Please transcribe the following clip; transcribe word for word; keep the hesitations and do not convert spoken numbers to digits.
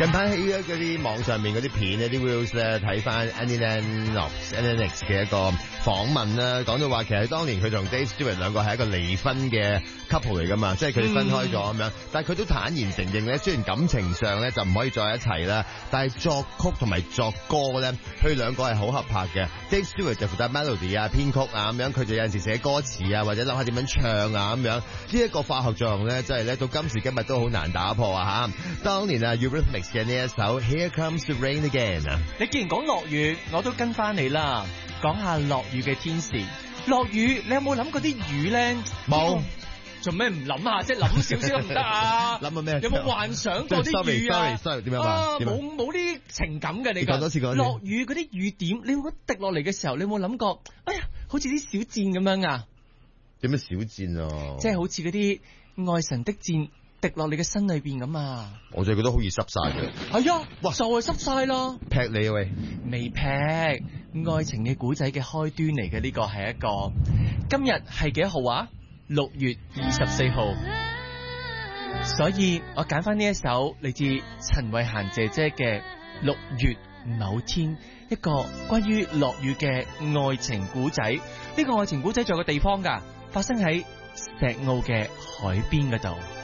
近排喺嗰啲網上面嗰啲片咧，啲 reels 咧睇翻 Annie Lennox、Annie Lennox 嘅一個訪問啦，講到話其實當年佢同 Dave Stewart 兩個係一個離婚嘅 couple 嚟噶嘛，即係佢哋分開咗咁樣，但係佢都坦然承認咧，雖然感情上咧就唔可以再一齊啦，但係作曲同埋作歌咧，佢哋兩個係好合拍嘅。Dave Stewart 就負責 melody 啊、編曲啊咁樣，佢就有陣時寫歌詞啊，或者諗下點樣唱啊咁樣。呢、這、一個化學作用咧，真係咧到今時今日都好難打破啊嚇！當年啊 Eurythmics 嘅呢一首 Here Comes the Rain Again 啊， 你既然講落雨，我都跟翻你啦，講下落雨嘅天時。落雨，你有冇諗過啲雨咧？ 冇。 做咩唔諗下？即係諗少少都唔得啊！ 諗下咩？ 有冇幻想過啲雨啊？ sorry sorry 點樣啊？冇冇啲情感嘅你講。 講多次講。 落雨嗰啲雨點，你會覺得滴落嚟嘅時候，你有冇諗過？哎呀，好似啲小箭咁樣啊！ 點樣小箭啊？ 即係好似嗰啲愛神的箭滴落你嘅身裏邊咁啊！ 我就覺得好易濕晒嘅。 係啊，哇，就係濕晒啦！ 劈你喂！ 未劈，愛情嘅古仔嘅開端嚟嘅，呢個係一個。今日係幾多號啊？六月二十四號，所以我揀翻呢一首嚟自陳慧嫻姐姐嘅《六月某天》，一個關於落雨嘅愛情古仔。呢個愛情古仔仲有個地方噶，發生喺石澳嘅海邊嗰度。